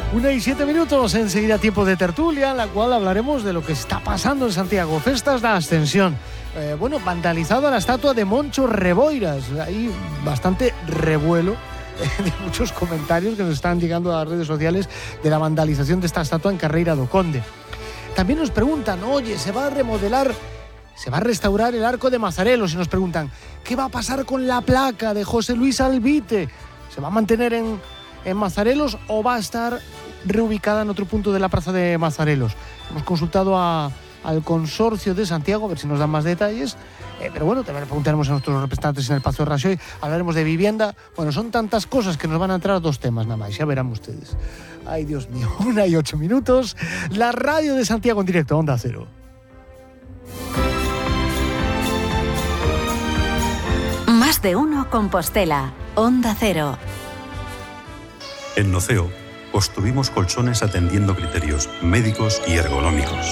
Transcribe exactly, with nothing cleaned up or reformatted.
Una y siete minutos, enseguida tiempo de tertulia, en la cual hablaremos de lo que está pasando en Santiago. Festas da Ascensión. Eh, bueno, vandalizada la estatua de Moncho Reboiras. Hay bastante revuelo de muchos comentarios que nos están llegando a las redes sociales de la vandalización de esta estatua en Carreira do Conde. También nos preguntan, oye, ¿se va a remodelar, se va a restaurar el arco de Mazarelos? Y nos preguntan, ¿qué va a pasar con la placa de José Luis Albite? ¿Se va a mantener en, en Mazarelos o va a estar reubicada en otro punto de la plaza de Mazarelos? Hemos consultado a, al consorcio de Santiago, a ver si nos dan más detalles, eh, pero bueno, también le preguntaremos a nuestros representantes en el Pazo de Raxoi, hablaremos de vivienda. Bueno, son tantas cosas que nos van a entrar dos temas nada más, ya verán ustedes. Ay, Dios mío, una y ocho minutos, la radio de Santiago en directo, Onda Cero. Más de uno Compostela, Onda Cero. En Noceo construimos colchones atendiendo criterios médicos y ergonómicos.